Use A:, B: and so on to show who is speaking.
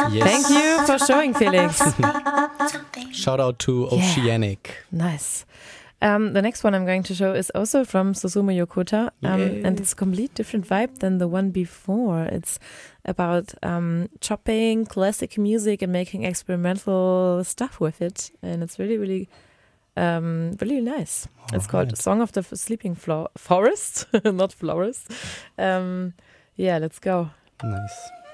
A: Thank you for showing, Felix.
B: Shout out to Oceanic.
A: Nice. The next one I'm going to show is also from Susumu Yokota, and it's a complete different vibe than the one before. It's about chopping classic music and making experimental stuff with it, and it's really, really, really nice. It's called Song of the Sleeping Forest, not florist. Yeah, let's go.
B: Nice.